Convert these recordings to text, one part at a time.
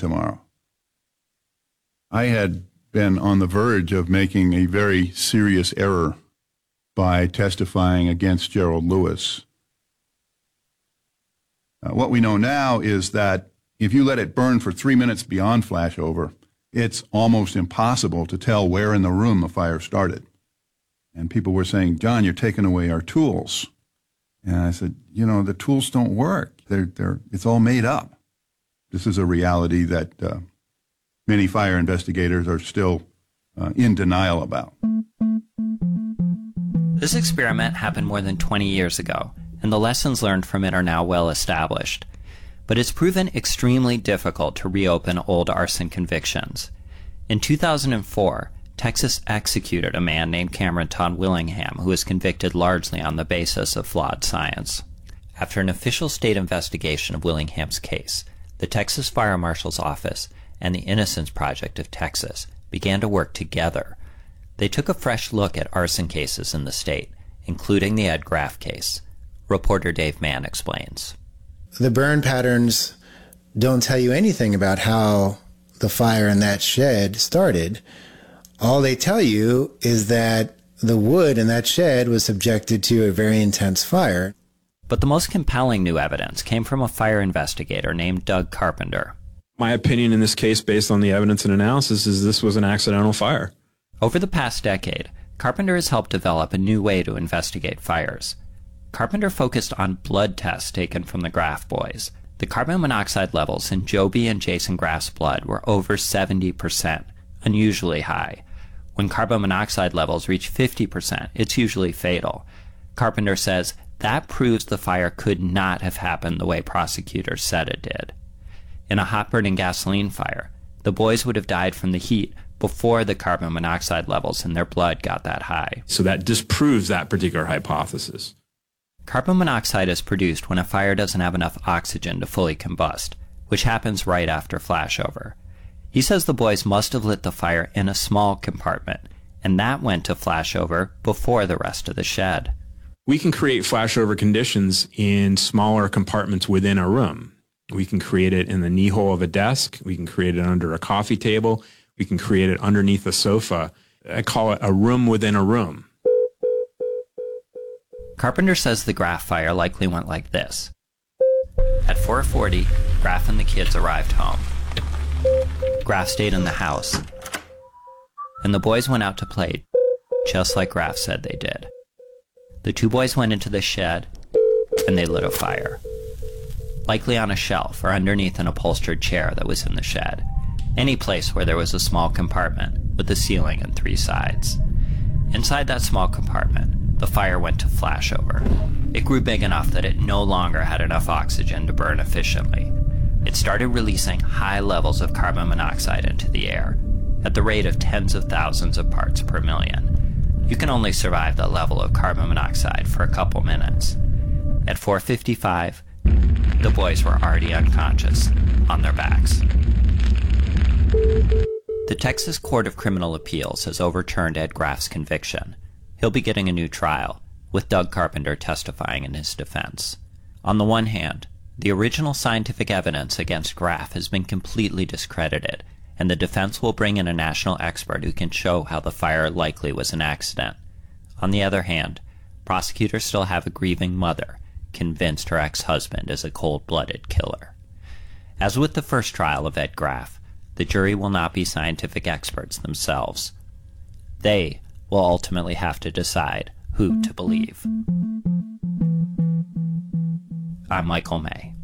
tomorrow. I had been on the verge of making a very serious error by testifying against Gerald Lewis. What we know now is that if you let it burn for 3 minutes beyond flashover, it's almost impossible to tell where in the room the fire started. And people were saying, John, you're taking away our tools. And I said, you know, the tools don't work. It's all made up. This is a reality that many fire investigators are still in denial about. This experiment happened more than 20 years ago, and the lessons learned from it are now well established. But it's proven extremely difficult to reopen old arson convictions. In 2004, Texas executed a man named Cameron Todd Willingham, who was convicted largely on the basis of flawed science. After an official state investigation of Willingham's case, the Texas Fire Marshal's Office and the Innocence Project of Texas began to work together. They took a fresh look at arson cases in the state, including the Ed Graff case. Reporter Dave Mann explains. The burn patterns don't tell you anything about how the fire in that shed started. All they tell you is that the wood in that shed was subjected to a very intense fire. But the most compelling new evidence came from a fire investigator named Doug Carpenter. My opinion in this case, based on the evidence and analysis, is this was an accidental fire. Over the past decade, Carpenter has helped develop a new way to investigate fires. Carpenter focused on blood tests taken from the Graff boys. The carbon monoxide levels in Joby and Jason Graff's blood were over 70%, unusually high. When carbon monoxide levels reach 50%, it's usually fatal. Carpenter says that proves the fire could not have happened the way prosecutors said it did. In a hot-burning gasoline fire, the boys would have died from the heat before the carbon monoxide levels in their blood got that high. So that disproves that particular hypothesis. Carbon monoxide is produced when a fire doesn't have enough oxygen to fully combust, which happens right after flashover. He says the boys must have lit the fire in a small compartment, and that went to flashover before the rest of the shed. We can create flashover conditions in smaller compartments within a room. We can create it in the knee hole of a desk. We can create it under a coffee table. We can create it underneath a sofa. I call it a room within a room. Carpenter says the Graff fire likely went like this. At 4:40, Graff and the kids arrived home. Graff stayed in the house, and the boys went out to play, just like Graff said they did. The two boys went into the shed, and they lit a fire, likely on a shelf or underneath an upholstered chair that was in the shed, any place where there was a small compartment with a ceiling and 3 sides. Inside that small compartment, the fire went to flashover. It grew big enough that it no longer had enough oxygen to burn efficiently. It started releasing high levels of carbon monoxide into the air, at the rate of tens of thousands of parts per million. You can only survive that level of carbon monoxide for a couple minutes. At 4:55, the boys were already unconscious, on their backs. The Texas Court of Criminal Appeals has overturned Ed Graff's conviction. He'll be getting a new trial, with Doug Carpenter testifying in his defense. On the one hand, the original scientific evidence against Graff has been completely discredited, and the defense will bring in a national expert who can show how the fire likely was an accident. On the other hand, prosecutors still have a grieving mother, convinced her ex-husband is a cold-blooded killer. As with the first trial of Ed Graff, the jury will not be scientific experts themselves. They will ultimately have to decide who to believe. I'm Michael May.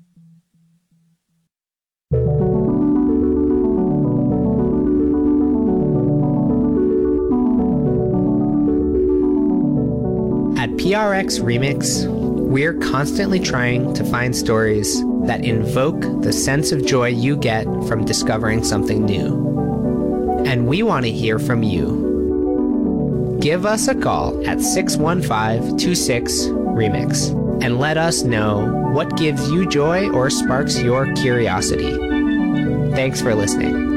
At PRX Remix, we're constantly trying to find stories that invoke the sense of joy you get from discovering something new. And we want to hear from you. Give us a call at 615-26-REMIX and let us know what gives you joy or sparks your curiosity. Thanks for listening.